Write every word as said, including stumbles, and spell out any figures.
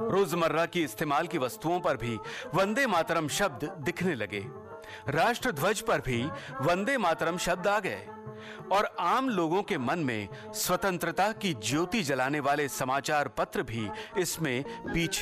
रोजमर्रा की इस्तेमाल की वस्तुओं पर भी वंदे मातरम शब्द दिखने लगे। राष्ट्र ध्वज पर भी वंदे मातरम शब्द आ गए और आम लोगों के मन में स्वतंत्रता की ज्योति जलाने वाले समाचार पत्र भी इसमें पीछे